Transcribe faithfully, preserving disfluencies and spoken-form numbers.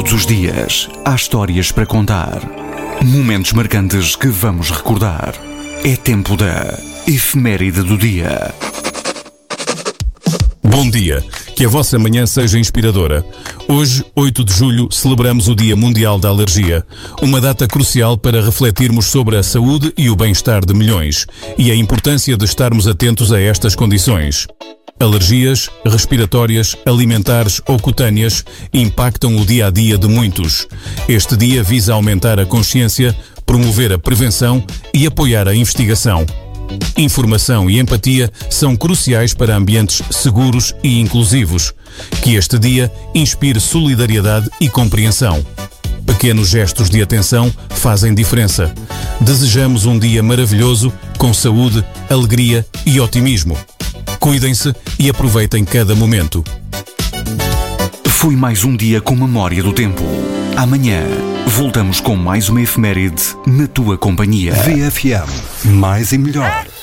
Todos os dias há histórias para contar, momentos marcantes que vamos recordar. É tempo da efeméride do dia. Bom dia, que a vossa manhã seja inspiradora. Hoje, oito de julho, celebramos o Dia Mundial da Alergia, uma data crucial para refletirmos sobre a saúde e o bem-estar de milhões e a importância de estarmos atentos a estas condições. Alergias, respiratórias, alimentares ou cutâneas impactam o dia-a-dia de muitos. Este dia visa aumentar a consciência, promover a prevenção e apoiar a investigação. Informação e empatia são cruciais para ambientes seguros e inclusivos. Que este dia inspire solidariedade e compreensão. Pequenos gestos de atenção fazem diferença. Desejamos um dia maravilhoso, com saúde, alegria e otimismo. Cuidem-se e aproveitem cada momento. Foi mais um dia com memória do tempo. Amanhã voltamos com mais uma efeméride na tua companhia. V F M, mais e melhor.